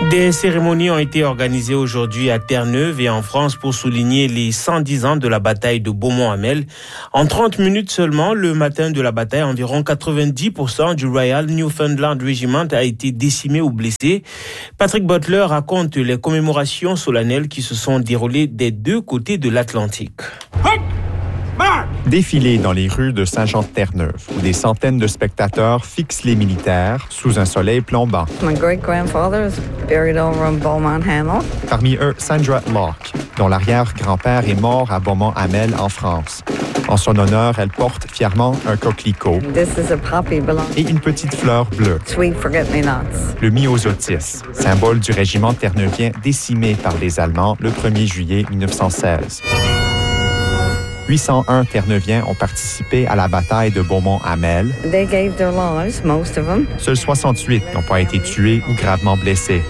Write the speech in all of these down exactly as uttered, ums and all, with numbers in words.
Des cérémonies ont été organisées aujourd'hui à Terre-Neuve et en France pour souligner les cent dix ans de la bataille de Beaumont-Hamel. En trente minutes seulement, le matin de la bataille, environ quatre-vingt-dix pour cent du Royal Newfoundland Regiment a été décimé ou blessé. Patrick Butler raconte les commémorations solennelles qui se sont déroulées des deux côtés de l'Atlantique. Défilé dans les rues de Saint-Jean-de-Terre-Neuve, où des centaines de spectateurs fixent les militaires sous un soleil plombant. My great-grandfather is buried over in Beaumont-Hamel. Parmi eux, Sandra Locke, dont l'arrière-grand-père est mort à Beaumont-Hamel en France. En son honneur, elle porte fièrement un coquelicot This is a poppy belong- et une petite fleur bleue, Sweet forget-me-nots. le myosotis, symbole du régiment terneuvien décimé par les Allemands le premier juillet mille neuf cent seize. huit cent un Terre-Neuviens ont participé à la bataille de Beaumont-Hamel. They gave their lives, most of them. Seuls soixante-huit n'ont pas été tués ou gravement blessés.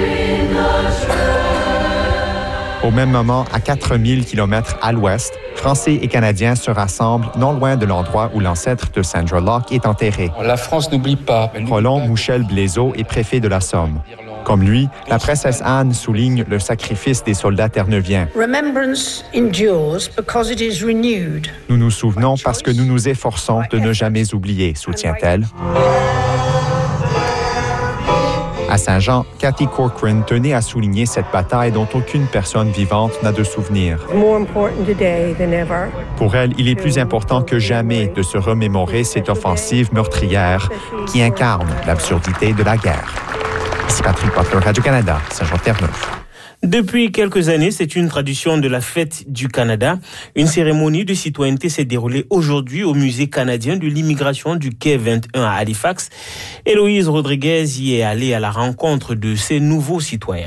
Au même moment, à quatre mille kilomètres à l'ouest, Français et Canadiens se rassemblent non loin de l'endroit où l'ancêtre de Sandra Locke est enterré. La France n'oublie pas. Roland Mouchel-Blaiseau est préfet de la Somme. Comme lui, la princesse Anne souligne le sacrifice des soldats terneuviens. Remembrance endures because it is renewed. Nous nous souvenons parce que nous nous efforçons de ne jamais oublier, soutient-elle. À Saint-Jean, Cathy Corcoran tenait à souligner cette bataille dont aucune personne vivante n'a de souvenir. Pour elle, il est plus important que jamais de se remémorer cette offensive meurtrière qui incarne l'absurdité de la guerre. Ici Patrick Butler, Radio-Canada, Saint-Jean-de-Terre-Neuve. Depuis quelques années, c'est une tradition de la Fête du Canada. Une cérémonie de citoyenneté s'est déroulée aujourd'hui au Musée canadien de l'immigration du quai vingt et un à Halifax. Héloïse Rodriguez y est allée à la rencontre de ces nouveaux citoyens.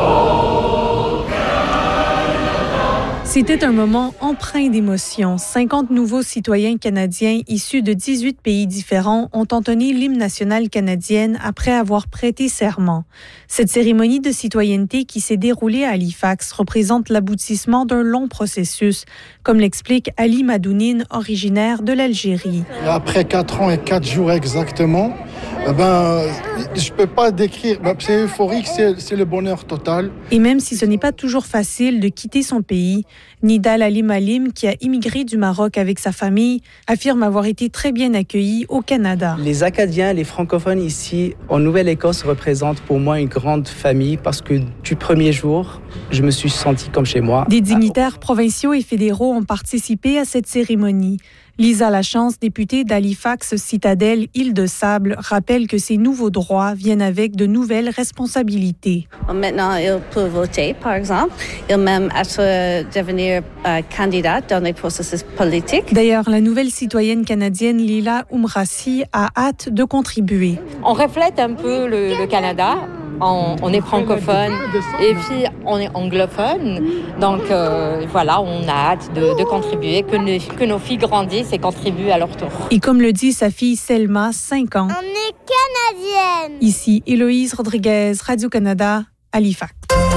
C'était un moment empreint d'émotion. cinquante nouveaux citoyens canadiens issus de dix-huit pays différents ont entonné l'hymne national canadienne après avoir prêté serment. Cette cérémonie de citoyenneté qui s'est déroulée à Halifax représente l'aboutissement d'un long processus, comme l'explique Ali Madounine, originaire de l'Algérie. Après quatre ans et quatre jours exactement, ben, je ne peux pas décrire, ben, c'est euphorique, c'est, c'est le bonheur total. Et même si ce n'est pas toujours facile de quitter son pays, Nidal Ali Malim, qui a immigré du Maroc avec sa famille, affirme avoir été très bien accueilli au Canada. Les Acadiens, les francophones ici, en Nouvelle-Écosse, représentent pour moi une grande famille parce que du premier jour, je me suis senti comme chez moi. Des dignitaires provinciaux et fédéraux ont participé à cette cérémonie. Lisa Lachance, députée d'Halifax Citadelle Île-de-Sable, rappelle que ces nouveaux droits viennent avec de nouvelles responsabilités. Maintenant, ils peuvent voter, par exemple. Ils même être devenir euh, candidats dans les processus politiques. D'ailleurs, la nouvelle citoyenne canadienne Lila Oumrassi a hâte de contribuer. On reflète un peu le, le Canada. On, on est francophone et puis on est anglophone. Donc euh, voilà, on a hâte de, de contribuer, que, ne, que nos filles grandissent et contribuent à leur tour. Et comme le dit sa fille Selma, cinq ans. On est canadienne. Ici, Héloïse Rodriguez, Radio-Canada, Halifax.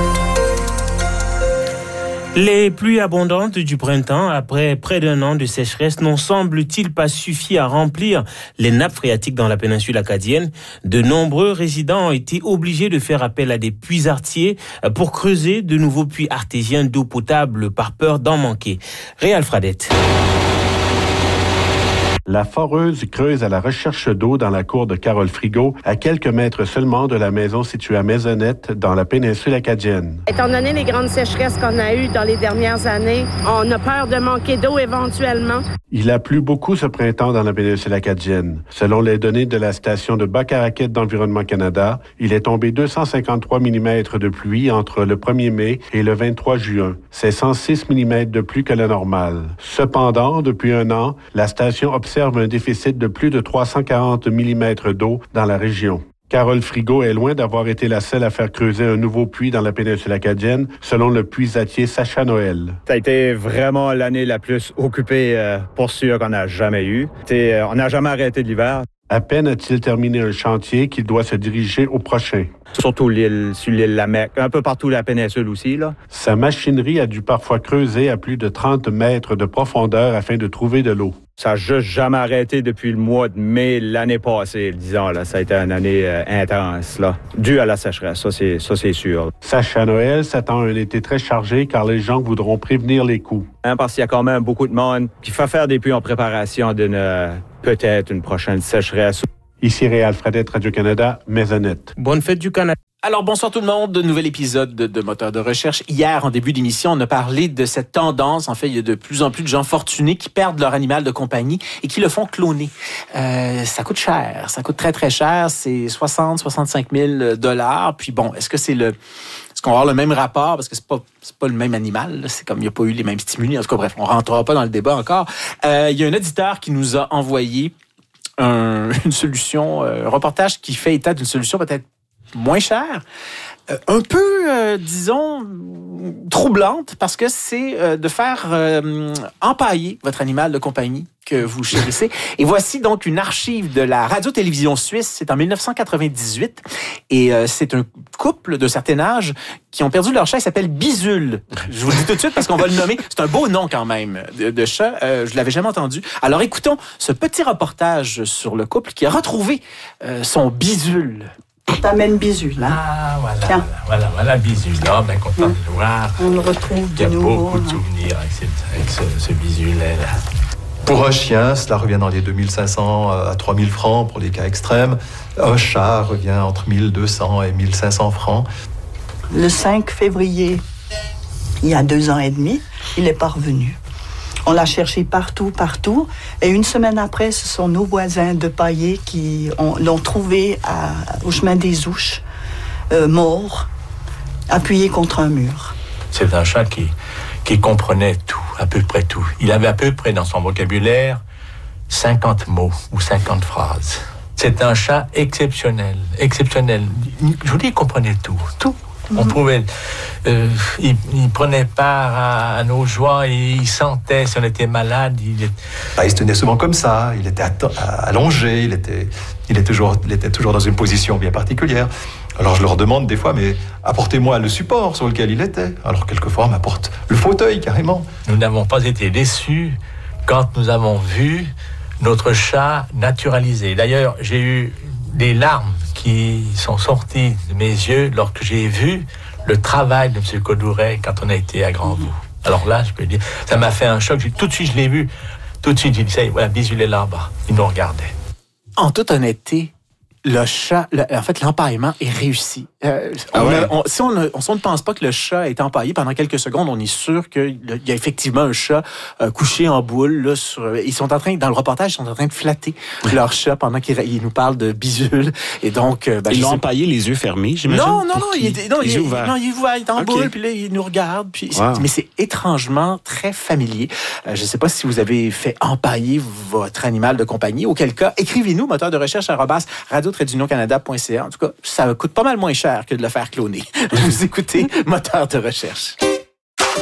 Les pluies abondantes du printemps, après près d'un an de sécheresse, n'ont semble-t-il pas suffi à remplir les nappes phréatiques dans la péninsule acadienne. De nombreux résidents ont été obligés de faire appel à des puisartiers pour creuser de nouveaux puits artésiens d'eau potable par peur d'en manquer. Réal Fradette. La foreuse creuse à la recherche d'eau dans la cour de Carole Frigo, à quelques mètres seulement de la maison située à Maisonnette, dans la péninsule acadienne. Étant donné les grandes sécheresses qu'on a eues dans les dernières années, on a peur de manquer d'eau éventuellement. Il a plu beaucoup ce printemps dans la péninsule acadienne. Selon les données de la station de Bas-Caraquet d'Environnement Canada, il est tombé deux cent cinquante-trois millimètres de pluie entre le premier mai et le vingt-trois juin. C'est cent six millimètres de plus que la normale. Cependant, depuis un an, la station observe un déficit de plus de trois cent quarante millimètres d'eau dans la région. Carole Frigo est loin d'avoir été la seule à faire creuser un nouveau puits dans la péninsule acadienne, selon le puisatier Sacha Noël. Ça a été vraiment l'année la plus occupée euh, pour sûr qu'on n'a jamais eue. Euh, on n'a jamais arrêté de l'hiver. À peine a-t-il terminé un chantier qu'il doit se diriger au prochain. Surtout l'île, sur l'île Lamec, un peu partout la péninsule aussi, là. Sa machinerie a dû parfois creuser à plus de trente mètres de profondeur afin de trouver de l'eau. Ça n'a juste jamais arrêté depuis le mois de mai l'année passée, disons. Là, ça a été une année euh, intense, là, due à la sécheresse, ça c'est, ça, c'est sûr. Sache à Noël s'attend un été très chargé car les gens voudront prévenir les coûts. Hein, parce qu'il y a quand même beaucoup de monde qui fait faire des puits en préparation d'une euh, peut-être une prochaine sécheresse. Ici Réal Fradette, Radio-Canada, Maisonnette. Bonne fête du Canada. Alors, bonsoir tout le monde. Nouvel épisode de, de Moteur de recherche. Hier, en début d'émission, on a parlé de cette tendance. En fait, il y a de plus en plus de gens fortunés qui perdent leur animal de compagnie et qui le font cloner. Euh, ça coûte cher. Ça coûte très, très cher. C'est soixante, soixante-cinq mille dollars. Puis bon, est-ce que c'est le... Est-ce qu'on va avoir le même rapport? Parce que c'est pas, c'est pas le même animal. Là. C'est comme il n'y a pas eu les mêmes stimuli. En tout cas, bref, on rentrera pas dans le débat encore. Euh, il y a un auditeur qui nous a envoyé un, une solution, un reportage qui fait état d'une solution peut-être moins cher, euh, un peu, euh, disons, troublante, parce que c'est euh, de faire euh, empailler votre animal de compagnie que vous chérissez. Et voici donc une archive de la radio-télévision suisse. C'est en dix-neuf cent quatre-vingt-dix-huit. Et euh, c'est un couple de certain âge qui ont perdu leur chat. Il s'appelle Bizule. Je vous le dis tout de suite parce qu'on va le nommer. C'est un beau nom quand même de, de chat. Euh, je l'avais jamais entendu. Alors écoutons ce petit reportage sur le couple qui a retrouvé euh, son Bizule. On t'amène Bizule, là. Ah, voilà, voilà, voilà, voilà Bizule. Oh, ben, content mmh. de le voir. On le retrouve de nouveau. Il y a beaucoup de souvenirs avec, cette, avec ce, ce Bizule-là. Pour un chien, cela revient dans les deux mille cinq cents à trois mille francs pour les cas extrêmes. Un chat revient entre mille deux cents et mille cinq cents francs. Le cinq février, il y a deux ans et demi, il n'est pas revenu. On l'a cherché partout, partout. Et une semaine après, ce sont nos voisins de Paillé qui ont, l'ont trouvé à, au chemin des Ouches, euh, mort, appuyé contre un mur. C'est un chat qui, qui comprenait tout, à peu près tout. Il avait à peu près dans son vocabulaire cinquante mots ou cinquante phrases. C'est un chat exceptionnel, exceptionnel. Je vous dis, il comprenait tout, tout. On pouvait, euh, il, il prenait part à, à nos joies, il sentait si on était malade. Il, est... bah, il se tenait souvent comme ça, il était atta- allongé, il était, il, était toujours, il était toujours dans une position bien particulière. Alors je leur demande des fois, mais apportez-moi le support sur lequel il était. Alors quelquefois on m'apporte le fauteuil carrément. Nous n'avons pas été déçus quand nous avons vu notre chat naturalisé. D'ailleurs, j'ai eu des larmes qui sont sorties de mes yeux lorsque j'ai vu le travail de M. Codouret quand on a été à Grandvaux. Alors là, je peux dire, ça m'a fait un choc. J'ai, tout de suite, je l'ai vu. Tout de suite, j'ai dit, ça y est, voilà, Bizule est là-bas. Il nous regardait. En toute honnêteté, le chat, le, en fait, l'empaillement est réussi. Euh, ah on ouais? a, on, si on, a, on, on ne pense pas que le chat est empaillé pendant quelques secondes, on est sûr qu'il y a effectivement un chat euh, couché en boule. Là, sur, ils sont en train, dans le reportage, ils sont en train de flatter leur chat pendant qu'ils ils nous parlent de Bizule. Et donc, euh, ben, ils l'ont empaillé les yeux fermés, j'imagine? Non, non, non, il est, non, les il, yeux il, ouverts. non, il est ouvert, il est en okay. boule, puis là, il nous regarde. Puis, wow. Mais c'est étrangement très familier. Euh, je ne sais pas si vous avez fait empailler votre animal de compagnie. Auquel cas, écrivez-nous, moteur de recherche arobase radio tiret union canada point c a. En tout cas, ça coûte pas mal moins cher que de le faire cloner. Vous écoutez Moteur de recherche.